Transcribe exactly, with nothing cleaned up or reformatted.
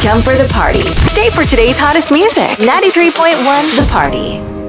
come for the party. Stay for today's hottest music. ninety-three point one The Party.